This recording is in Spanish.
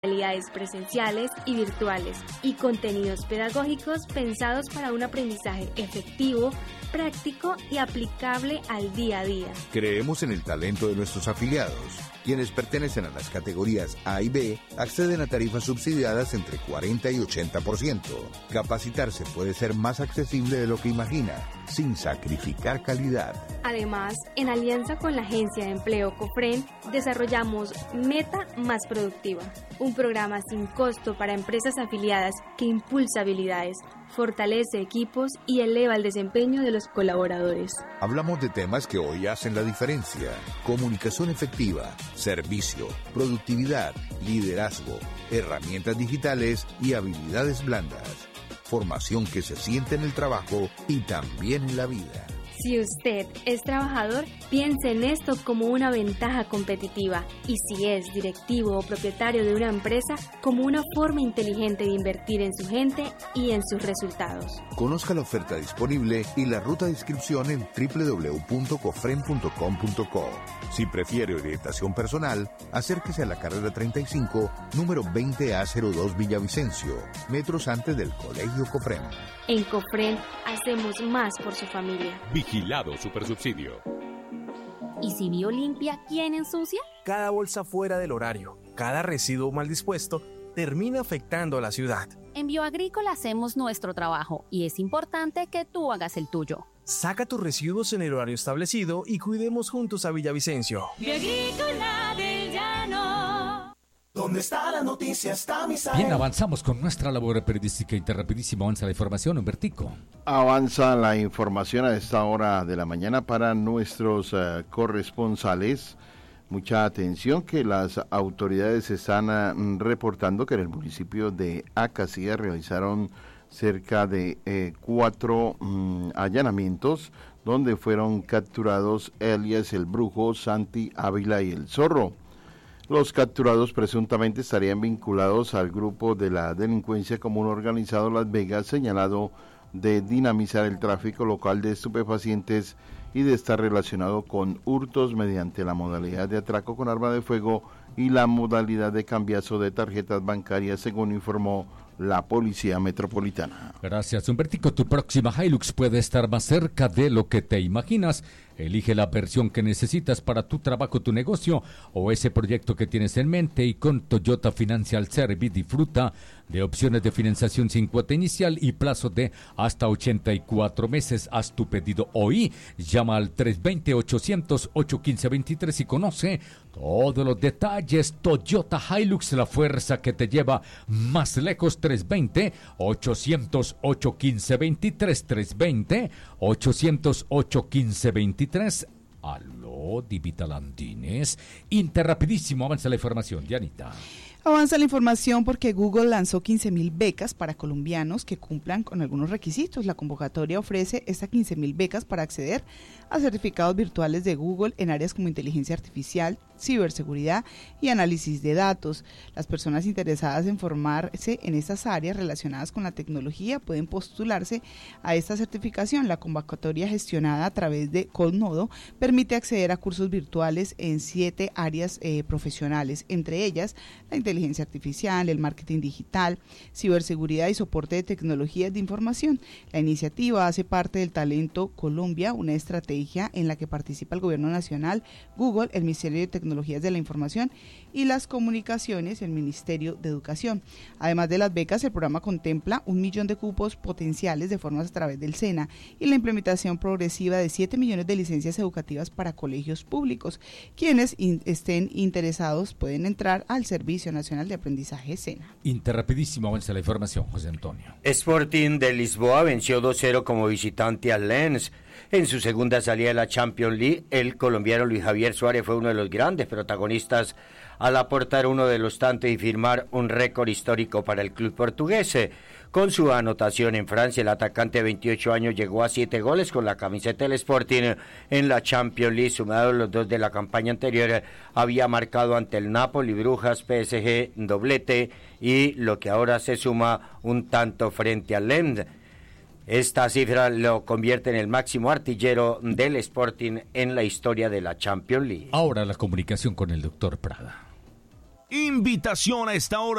modalidades presenciales y virtuales y contenidos pedagógicos pensados para un aprendizaje efectivo, práctico y aplicable al día a día. Creemos en el talento de nuestros afiliados. Quienes pertenecen a las categorías A y B acceden a tarifas subsidiadas entre 40 y 80%. Capacitarse puede ser más accesible de lo que imagina, sin sacrificar calidad. Además, en alianza con la Agencia de Empleo COFREN, desarrollamos Meta Más Productiva, un programa sin costo para empresas afiliadas que impulsa habilidades, fortalece equipos y eleva el desempeño de los colaboradores. Hablamos de temas que hoy hacen la diferencia: comunicación efectiva, servicio, productividad, liderazgo, herramientas digitales y habilidades blandas. Formación que se siente en el trabajo y también en la vida. Si usted es trabajador, piense en esto como una ventaja competitiva, y si es directivo o propietario de una empresa, como una forma inteligente de invertir en su gente y en sus resultados. Conozca la oferta disponible y la ruta de inscripción en www.cofren.com.co. Si prefiere orientación personal, acérquese a la carrera 35, número 20A02 Villavicencio, metros antes del Colegio Cofren. En Cofren hacemos más por su familia. Vigilado Supersubsidio. ¿Y si Biolimpia, quién ensucia? Cada bolsa fuera del horario, cada residuo mal dispuesto, termina afectando a la ciudad. En Bioagrícola hacemos nuestro trabajo y es importante que tú hagas el tuyo. Saca tus residuos en el horario establecido y cuidemos juntos a Villavicencio. Bioagrícola del Llano. ¿Dónde está la noticia? Está Misael. Bien, avanzamos con nuestra labor periodística interrapidísimo. Avanza la información, Humbertico. Avanza la información a esta hora de la mañana para nuestros corresponsales. Mucha atención, que las autoridades están reportando que en el municipio de Acacía realizaron cerca de 4 allanamientos donde fueron capturados Elias el Brujo, Santi Ávila y el Zorro. Los capturados presuntamente estarían vinculados al grupo de la delincuencia común organizado Las Vegas, señalado de dinamizar el tráfico local de estupefacientes y de estar relacionado con hurtos mediante la modalidad de atraco con arma de fuego y la modalidad de cambiazo de tarjetas bancarias, según informó la Policía Metropolitana. Gracias, Humbertico. Tu próxima Hilux puede estar más cerca de lo que te imaginas. Elige la versión que necesitas para tu trabajo, tu negocio o ese proyecto que tienes en mente, y con Toyota Financial Service disfruta de opciones de financiación sin cuota inicial y plazo de hasta 84 meses. Haz tu pedido hoy. Llama al 320-800-815-23 y conoce todos los detalles. Toyota Hilux, la fuerza que te lleva más lejos. 320-800-815-23. 320-800-815-23. Aló, Divitalandines. Interrapidísimo, avanza la información, Dianita. Avanza la información porque Google lanzó 15.000 becas para colombianos que cumplan con algunos requisitos. La convocatoria ofrece estas 15.000 becas para acceder a certificados virtuales de Google en áreas como inteligencia artificial, ciberseguridad y análisis de datos. Las personas interesadas en formarse en estas áreas relacionadas con la tecnología pueden postularse a esta certificación. La convocatoria, gestionada a través de Colnodo, permite acceder a cursos virtuales en 7 áreas profesionales, entre ellas la inteligencia artificial, el marketing digital, ciberseguridad y soporte de tecnologías de información. La iniciativa hace parte del Talento Colombia, una estrategia en la que participa el Gobierno Nacional, Google, el Ministerio de Tecnologías de la Información y las Comunicaciones, el Ministerio de Educación. Además de las becas, el programa contempla 1 millón de cupos potenciales de formas a través del SENA y la implementación progresiva de 7 millones de licencias educativas para colegios públicos. Quienes estén interesados pueden entrar al Servicio Nacional de Aprendizaje SENA. Interrapidísimo, avanza la información, José Antonio. Sporting de Lisboa venció 2-0 como visitante al Lens. En su segunda salida de la Champions League, el colombiano Luis Javier Suárez fue uno de los grandes protagonistas al aportar uno de los tantos y firmar un récord histórico para el club portugués. Con su anotación en Francia, el atacante de 28 años llegó a 7 goles con la camiseta del Sporting en la Champions League, sumados los 2 de la campaña anterior. Había marcado ante el Napoli, Brujas, PSG, doblete, y lo que ahora se suma un tanto frente al Lens. Esta cifra lo convierte en el máximo artillero del Sporting en la historia de la Champions League. Ahora la comunicación con el doctor Prada. Invitación a esta hora